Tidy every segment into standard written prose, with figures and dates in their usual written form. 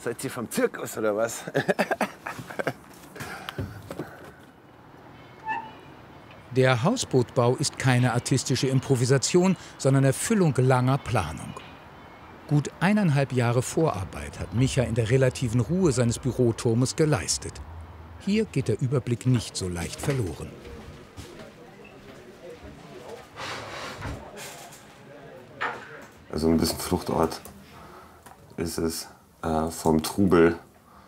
Seid ihr vom Zirkus oder was? Der Hausbootbau ist keine artistische Improvisation, sondern Erfüllung langer Planung. Gut 1,5 Jahre Vorarbeit hat Micha in der relativen Ruhe seines Büroturmes geleistet. Hier geht der Überblick nicht so leicht verloren. Also ein bisschen Fluchtort ist es vom Trubel.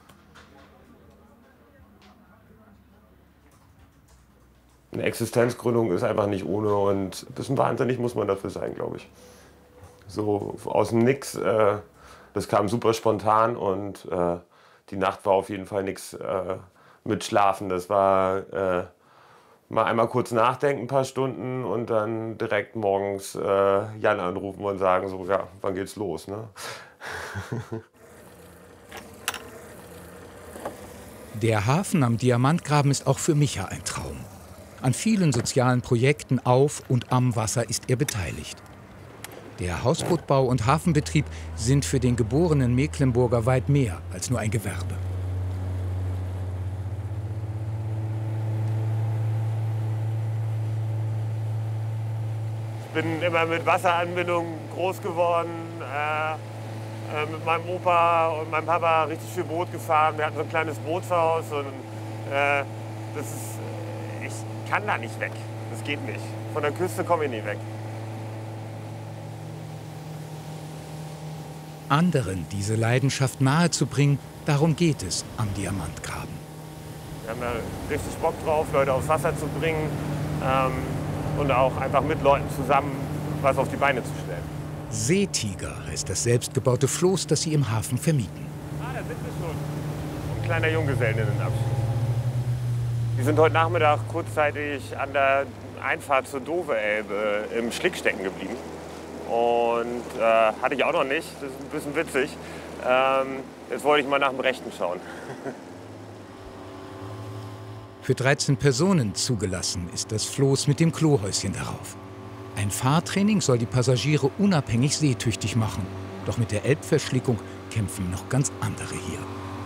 Eine Existenzgründung ist einfach nicht ohne und ein bisschen wahnsinnig muss man dafür sein, glaube ich. So aus dem Nix, das kam super spontan und die Nacht war auf jeden Fall nichts mit Schlafen. Das war mal einmal kurz nachdenken, ein paar Stunden und dann direkt morgens Jan anrufen und sagen so, ja, wann geht's los, ne? Der Hafen am Diamantgraben ist auch für Micha ein Traum. An vielen sozialen Projekten auf und am Wasser ist er beteiligt. Der Hausbootbau und Hafenbetrieb sind für den geborenen Mecklenburger weit mehr als nur ein Gewerbe. Ich bin immer mit Wasseranbindung groß geworden. Mit meinem Opa und meinem Papa richtig viel Boot gefahren. Wir hatten so ein kleines Bootshaus und ich kann da nicht weg. Das geht nicht. Von der Küste komme ich nie weg. Anderen diese Leidenschaft nahezubringen, darum geht es am Diamantgraben. Wir haben da richtig Bock drauf, Leute aufs Wasser zu bringen und auch einfach mit Leuten zusammen was auf die Beine zu stellen. Seetiger heißt das selbstgebaute Floß, das sie im Hafen vermieten. Ah, da sind wir schon. Ein kleiner Junggesellinnenabschied. Die sind heute Nachmittag kurzzeitig an der Einfahrt zur Dove-Elbe im Schlick stecken geblieben. Und hatte ich auch noch nicht. Das ist ein bisschen witzig. Jetzt wollte ich mal nach dem Rechten schauen. Für 13 Personen zugelassen ist das Floß mit dem Klohäuschen darauf. Ein Fahrtraining soll die Passagiere unabhängig seetüchtig machen. Doch mit der Elbverschlickung kämpfen noch ganz andere hier.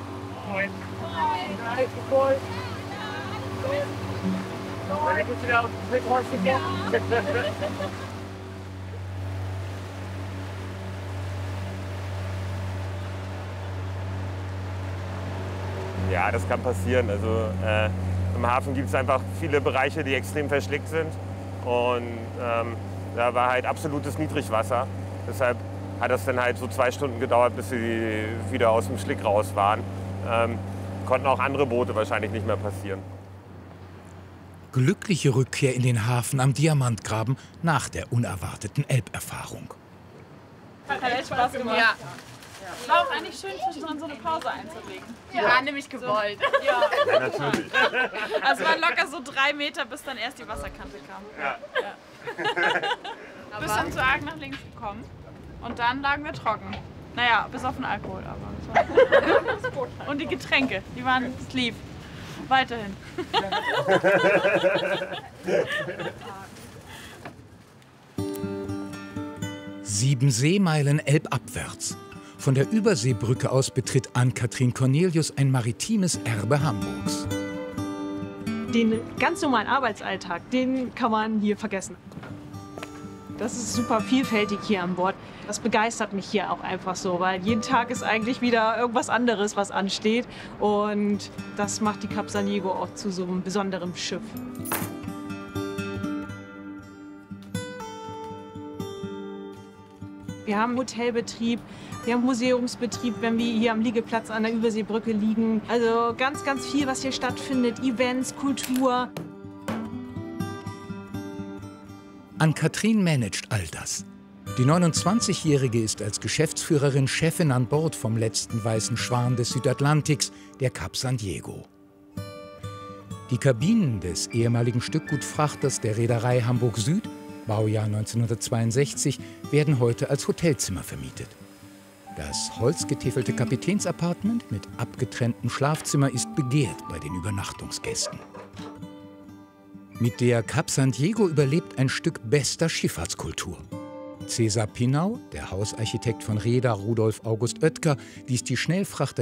Ja, das kann passieren. Also im Hafen gibt es einfach viele Bereiche, die extrem verschlickt sind. Und da war halt absolutes Niedrigwasser. Deshalb hat das dann halt so 2 Stunden gedauert, bis sie wieder aus dem Schlick raus waren. Konnten auch andere Boote wahrscheinlich nicht mehr passieren. Glückliche Rückkehr in den Hafen am Diamantgraben nach der unerwarteten Elberfahrung. Hat echt Spaß gemacht. Ja. War auch eigentlich schön, zwischendrin so eine Pause einzulegen. Ja, war nämlich gewollt. So, ja. Ja, natürlich. Also es waren locker so 3 Meter, bis dann erst die Wasserkante kam. Ja. Ja. Bisschen zu arg nach links gekommen und dann lagen wir trocken. Naja, bis auf den Alkohol, aber das war und die Getränke, die waren lieb. Weiterhin. 7 Seemeilen elbabwärts. Von der Überseebrücke aus betritt Ann-Kathrin Cornelius ein maritimes Erbe Hamburgs. Den ganz normalen Arbeitsalltag, den kann man hier vergessen. Das ist super vielfältig hier an Bord. Das begeistert mich hier auch einfach so, weil jeden Tag ist eigentlich wieder irgendwas anderes, was ansteht. Und das macht die Cap San Diego auch zu so einem besonderen Schiff. Wir haben Hotelbetrieb, wir haben Museumsbetrieb, wenn wir hier am Liegeplatz an der Überseebrücke liegen. Also ganz, ganz viel, was hier stattfindet. Events, Kultur. Ann-Kathrin managt all das. Die 29-Jährige ist als Geschäftsführerin Chefin an Bord vom letzten weißen Schwan des Südatlantiks, der Cap San Diego. Die Kabinen des ehemaligen Stückgutfrachters der Reederei Hamburg Süd, Baujahr 1962, werden heute als Hotelzimmer vermietet. Das holzgetäfelte Kapitänsapartment mit abgetrenntem Schlafzimmer ist begehrt bei den Übernachtungsgästen. Mit der Cap San Diego überlebt ein Stück bester Schifffahrtskultur. Cäsar Pinau, der Hausarchitekt von Reeder Rudolf August Oetker, ließ die Schnellfrachter